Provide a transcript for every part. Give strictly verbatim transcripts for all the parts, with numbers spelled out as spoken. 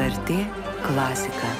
er tė klasika.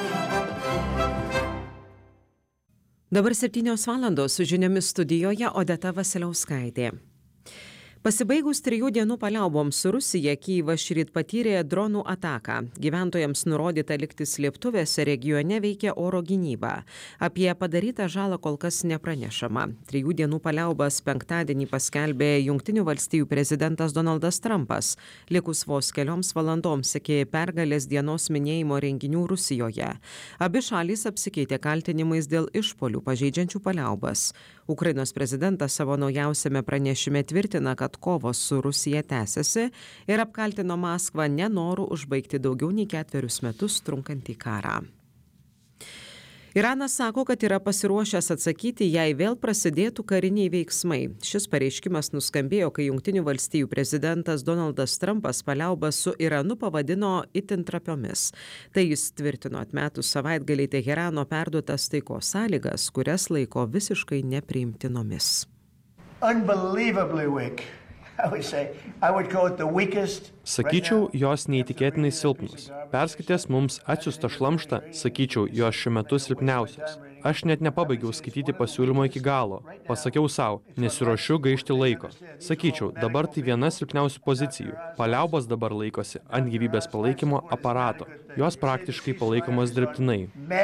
Dabar septynios valandos, su žiniomis studijoje Odeta Vasiliauskaitė. Pasibaigus trijų dienų paliauboms su Rusija, Kyjivas šįryt patyrė dronų ataką. Gyventojams nurodyta likti slėptuvėse, regione veikia oro gynyba. Apie padarytą žalą kol kas nepranešama. Trijų dienų paliaubas penktadienį paskelbė Jungtinių valstijų prezidentas Donaldas Trumpas, likus vos kelioms valandoms iki pergalės dienos minėjimo renginių Rusijoje. Abi šalys apsikeitė kaltinimais dėl išpuolių pažeidžiančių paliaubas. Ukrainos prezidentas savo naujausiame pranešime tvirtina, kad kovos su Rusija tęsiasi ir apkaltino Maskvą nenoru užbaigti daugiau nei ketverius metus trunkantį karą. Iranas sako, kad yra pasiruošęs atsakyti, jei vėl prasidėtų kariniai veiksmai. Šis pareiškimas nuskambėjo, kai Jungtinių valstijų prezidentas Donaldas Trumpas paliaubas su Iranu pavadino itin trapiomis. Tai jis tvirtino atmetus savaitgalį Teherano perduotas taikos sąlygas, kurias laiko visiškai nepriimtinomis. Unbelievably weak. I would say, I would call it the weakest. Sakyčiau, jos neįtikėtinai silpnos. Perskaitęs mums atsiųstą šlamštą, sakyčiau, jos šiuo metu silpniausios. Aš net nepabaigiau skaityti pasiūlymo iki galo. Pasakiau savo, nesiruošiu gaišti laiko. Sakyčiau, dabar tai viena silpniausių pozicijų. Paliaubos dabar laikosi ant gyvybės palaikymo aparato. Jos praktiškai palaikomos dirbtinai.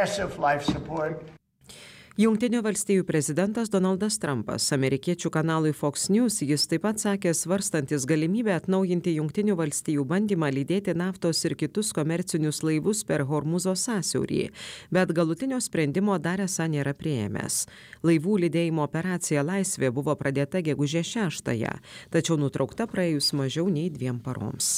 Jungtinių valstijų prezidentas Donaldas Trumpas amerikiečių kanalui Fox News jis taip pat sakė svarstantis galimybę atnaujinti Jungtinių valstijų bandymą lydėti naftos ir kitus komercinius laivus per Hormuzo sąsiaurį, bet galutinio sprendimo dar esą nėra priėmęs. Laivų lydėjimo operacija Laisvė buvo pradėta gegužės šeštąją, tačiau nutraukta praėjus mažiau nei dviem paroms.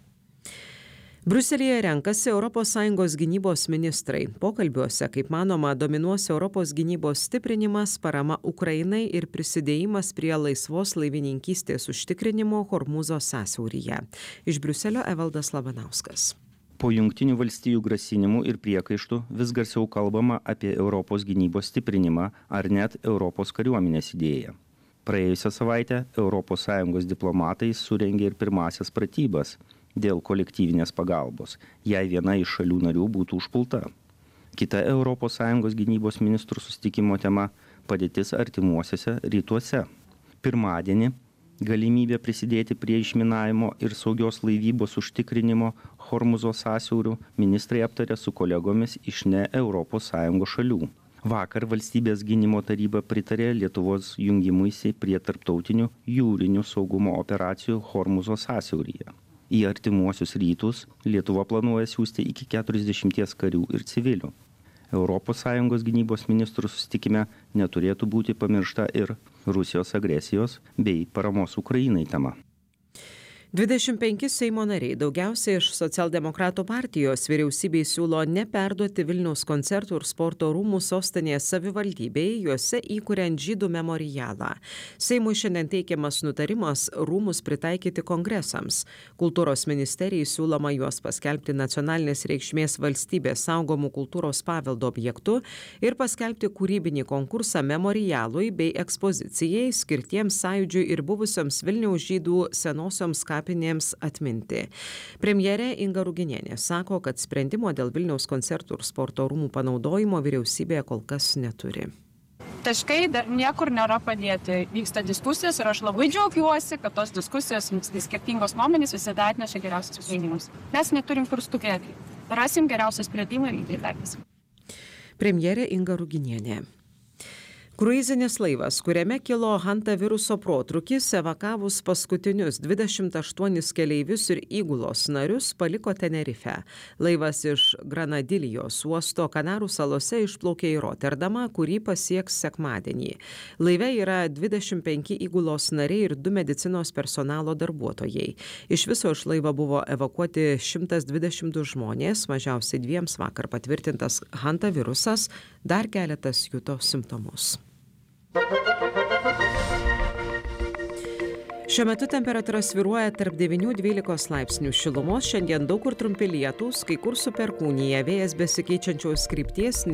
Briuselyje renkasi Europos Sąjungos gynybos ministrai. Pokalbiuose, kaip manoma, dominuos Europos gynybos stiprinimas, parama Ukrainai ir prisidėjimas prie laisvos laivininkystės užtikrinimo Hormuzo sąsiauryje. Iš Briuselio Evaldas Labanauskas. Po Jungtinių valstijų grasinimų ir priekaištų vis garsiau kalbama apie Europos gynybos stiprinimą ar net Europos kariuomenės idėją. Praėjusią savaitę Europos Sąjungos diplomatai surengė ir pirmasias pratybas dėl kolektyvinės pagalbos, jei viena iš šalių narių būtų užpulta. Kita Europos Sąjungos gynybos ministrų susitikimo tema – padėtis artimuosiuose rytuose. Pirmadienį galimybė prisidėti prie išminavimo ir saugios laivybos užtikrinimo Hormuzo sąsiaurių ministrai aptarė su kolegomis iš ne Europos Sąjungos šalių. Vakar valstybės gynimo taryba pritarė Lietuvos jungimuisi prie tarptautinių jūrinių saugumo operacijų Hormuzo sąsiauryje. Į artimuosius rytus Lietuva planuoja siųsti iki keturiasdešimties karių ir civilių. Europos Sąjungos gynybos ministrų susitikime neturėtų būti pamiršta ir Rusijos agresijos bei paramos Ukrainai tema. dvidešimt penki Seimo nariai, daugiausiai iš socialdemokratų partijos, vyriausybei siūlo neperduoti Vilniaus koncertų ir sporto rūmų sostinės savivaldybei, juose įkuriant žydų memorialą. Seimui šiandien teikiamas nutarimas rūmus pritaikyti kongresams. Kultūros ministerijai siūloma juos paskelbti nacionalinės reikšmės valstybės saugomų kultūros paveldo objektu ir paskelbti kūrybinį konkursą memorialui bei ekspozicijai skirtiems sąjūdžiui ir buvusioms Vilniaus žydų senosioms kapinėms atminti. Premjerė Inga Ruginienė sako, kad sprendimo dėl Vilniaus koncertų ir sporto rūmų panaudojimo vyriausybėje kol kas neturi. Taškai dar niekur nėra padėti. Vyksta diskusijos ir aš labai džiaugiuosi, kad tos diskusijos, skirtingos nuomonės visada atneša geriausius sprendimus. Mes neturim kur stukėti. Rasim geriausią sprendimą ir įdėlėsim. Premjerė Inga Ruginienė. Kruizinis laivas, kuriame kilo hantaviruso protrūkis, evakavus paskutinius dvidešimt aštuonis keleivius ir įgulos narius, paliko Tenerife. Laivas iš Granadilijos uosto Kanarų salose išplaukė į Rotterdamą, kurį pasieks sekmadienį. Laive yra dvidešimt penki įgulos nariai ir du medicinos personalo darbuotojai. Iš viso iš laivo buvo evakuoti šimtas dvidešimt du žmonės, mažiausiai dviems vakar patvirtintas hantavirusas, dar keletas juto simptomus. Šiuo metu temperatūra svyruoja tarp devynių dvylikos laipsnių šilumos, šiandien daug kur trumpi lietūs, kai kur su perkūnija, vėjas besikeičiančios krypties